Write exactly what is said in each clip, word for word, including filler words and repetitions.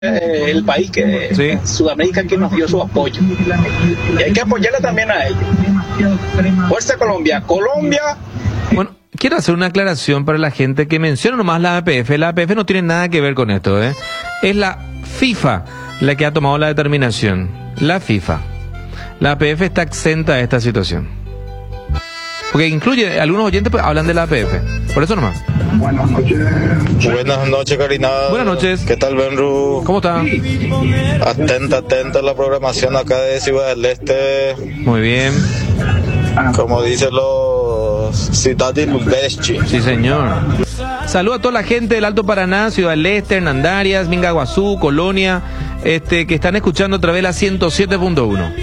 eh, el país que Sí. Sudamérica que nos dio su apoyo. Y hay que apoyarle también a ellos. Fuerza Colombia. Colombia. Bueno, quiero hacer una aclaración para la gente que menciona nomás la A P F. La A P F no tiene nada que ver con esto, ¿eh? Es la FIFA la que ha tomado la determinación. La FIFA. La A P F está exenta de esta situación. Porque incluye, algunos oyentes pues, hablan de la A P F. Por eso nomás. Buenas noches. Buenas noches, Karina. Buenas noches. ¿Qué tal, Benru? ¿Cómo está? Atenta, atenta a la programación acá de Ciudad del Este. Muy bien. Como dicen los Ciudades Lubeschi. Sí, señor. Saludo a toda la gente del Alto Paraná, Ciudad del Este, Hernandarias, Mingaguazú, Colonia, este, que están escuchando otra vez la ciento siete punto uno.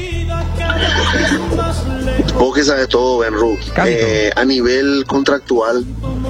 Vos que sabes todo, Benru, eh, a nivel contractual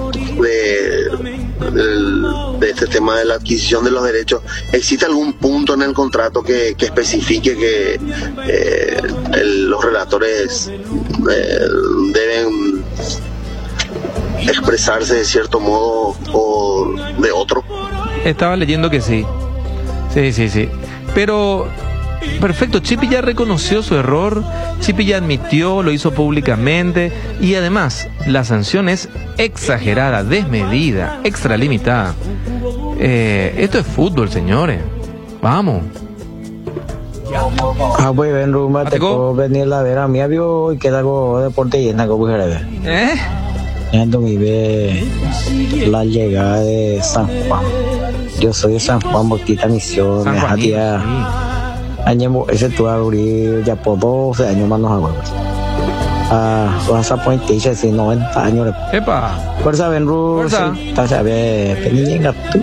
de, del- de este tema de la adquisición de los derechos, ¿existe algún punto en el contrato que, que especifique que eh, el- los relatores eh, deben expresarse de cierto modo o de otro? Estaba leyendo que sí. Sí, sí, sí. Pero, perfecto, Chipi ya reconoció su error, Chipi ya admitió, lo hizo públicamente y además la sanción es exagerada, desmedida, extralimitada. Eh, esto es fútbol, señores. Vamos. Ah, pues ven rumba, te Atico. puedo venir a ver a mi avión y queda algo deporte y en la copa de ver. ¿Eh? Yendo mi ve la llegada de San Juan. Yo soy de San Juan, Bautista Misión, San me Juanito, hacía sí. año ese tu abrí ya por doce años más nos hago. Ah, vas a poner techo así noventa años. Epa. Fuerza ven ru, Fuerza. está sabe, penilla tú.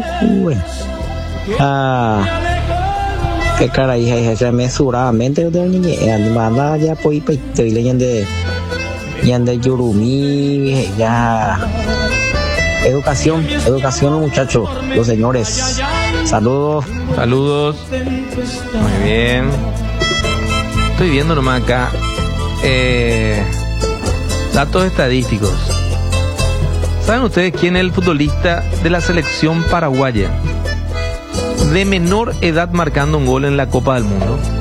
Ah, qué cara hija hija se mesuradamente yo tengo niña, animada ya por ir estoy leyendo de Yande Yurumi, ya. Educación, educación, muchachos, los señores. Saludos. Saludos. Muy bien. Estoy viendo nomás acá eh, datos estadísticos. ¿Saben ustedes quién es el futbolista de la selección paraguaya de menor edad marcando un gol en la Copa del Mundo?